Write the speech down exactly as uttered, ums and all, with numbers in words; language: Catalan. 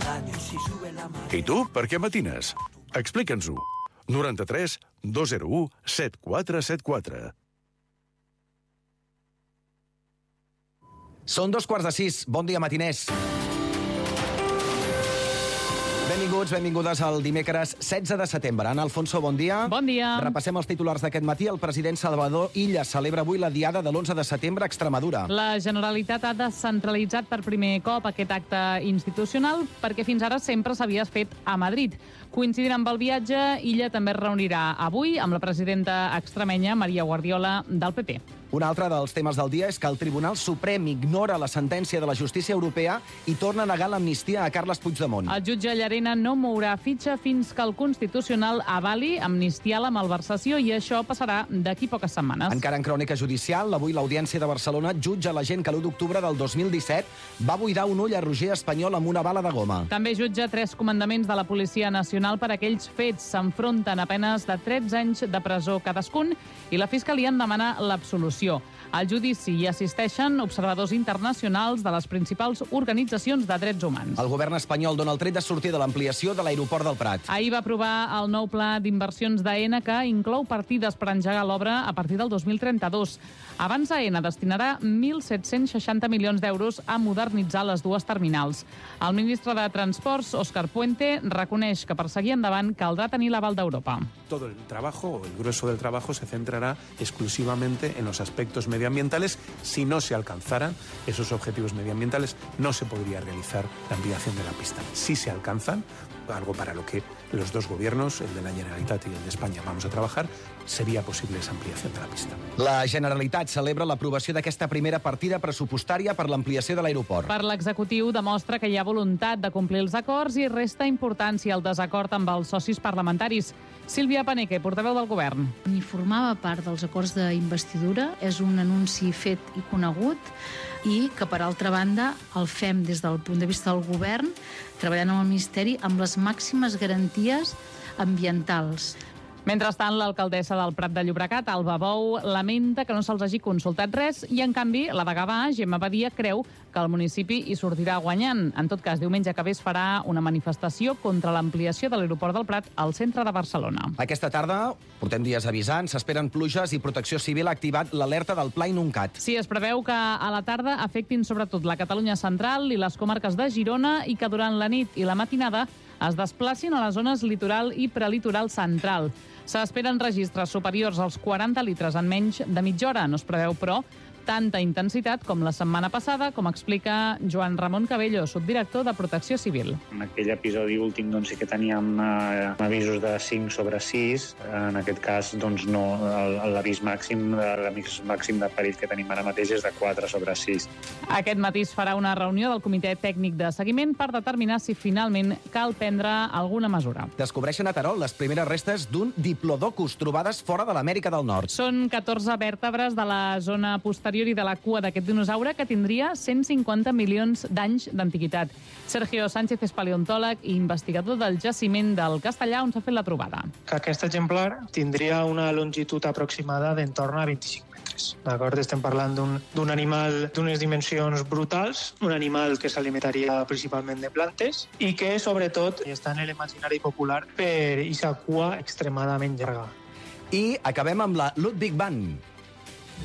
I tu, per què matines? Explica'ns-ho. noranta-tres dos zero u set quatre set quatre. Són dos quarts de sis. Bon dia, matiners. Benvinguts, benvingudes al dimecres setze de setembre. Ana Alfonso, bon dia. Bon dia. Repassem els titulars d'aquest matí. El president Salvador Illa celebra avui la diada de l'onze de setembre a Extremadura. La Generalitat ha descentralitzat per primer cop aquest acte institucional perquè fins ara sempre s'havia fet a Madrid. Coincidint amb el viatge, Illa també es reunirà avui amb la presidenta extremenya Maria Guardiola del P P. Un altre dels temes del dia és que el Tribunal Suprem ignora la sentència de la justícia europea i torna a negar l'amnistia a Carles Puigdemont. El jutge Llarena no mourà fitxa fins que el Constitucional avali amnistiar la malversació i això passarà d'aquí poques setmanes. Encara en crònica judicial, avui l'Audiència de Barcelona jutja l'agent que l'u d'octubre del dos mil disset va buidar un ull a Roger Espanyol amb una bala de goma. També jutja tres comandaments de la Policia Nacional per aquells fets. S'enfronten a penes de tretze anys de presó cadascun i la Fiscalia en demana l'absolució. Al judici hi assisteixen observadors internacionals de les principals organitzacions de drets humans. El govern espanyol dona el tret de sortir de l'ampliació de l'aeroport del Prat. Ahir va aprovar el nou pla d'inversions d'Aena que inclou partides per engegar l'obra a partir del dos mil trenta-dos. Abans Aena destinarà mil set-cents seixanta milions d'euros a modernitzar les dues terminals. El ministre de Transports, Óscar Puente, reconeix que per seguir endavant caldrà tenir l'aval d'Europa. Todo el trabajo, o el grueso del trabajo, se centrará exclusivamente en los aspectos medioambientales. Si no se alcanzaran esos objetivos medioambientales, no se podría realizar la ampliación de la pista. Si se alcanzan, algo para lo que los dos gobiernos, el de la Generalitat y el de España, vamos a trabajar, sería posible esa ampliación de la pista. La Generalitat celebra l'aprovació d'aquesta primera partida pressupostària per l'ampliació de l'aeroport. Per l'executiu demostra que hi ha voluntat de complir els acords i resta importància al desacord amb els socis parlamentaris. Sílvia Paneque, portaveu del govern. Ni formava part dels acords d'investidura, és un anunci fet i conegut i que, per altra banda, el fem des del punt de vista del govern, treballant amb el Ministeri amb les màximes garanties ambientals. Mentrestant, l'alcaldessa del Prat de Llobregat, Alba Bou, lamenta que no se'ls hagi consultat res i, en canvi, la de Gavà, Gemma Badia, creu que el municipi hi sortirà guanyant. En tot cas, diumenge que ve es farà una manifestació contra l'ampliació de l'aeroport del Prat al centre de Barcelona. Aquesta tarda, portem dies avisant, s'esperen pluges i Protecció Civil ha activat l'alerta del Pla Inuncat. Sí, es preveu que a la tarda afectin sobretot la Catalunya central i les comarques de Girona i que durant la nit i la matinada es desplacin a les zones litoral i prelitoral central. S'esperen registres superiors als quaranta litres en menys de mitja hora. No es preveu, però, tanta intensitat com la setmana passada, com explica Joan Ramon Cabello, subdirector de Protecció Civil. En aquell episodi últim doncs, sí que teníem eh, avisos de cinc sobre sis. En aquest cas, doncs, no, l'avís màxim, l'avís màxim de perill que tenim ara mateix és de quatre sobre sis. Aquest matí es farà una reunió del Comitè Tècnic de Seguiment per determinar si finalment cal prendre alguna mesura. Descobreixen a Terol les primeres restes d'un diplodocus trobades fora de l'Amèrica del Nord. Són catorze vèrtebres de la zona posterior i de la cua d'aquest dinosaure que tindria cent cinquanta milions d'anys d'antiguitat. Sergio Sánchez és paleontòleg i investigador del jaciment del Castellà, on s'ha fet la trobada. Que aquest exemplar tindria una longitud aproximada d'entorn a vint-i-cinc metres. D'acord? Estem parlant d'un animal d'unes dimensions brutals, un animal que s'alimentaria principalment de plantes i que, sobretot, està en l'imaginari popular per aquesta cua extremadament llarga. I acabem amb la Ludwig van.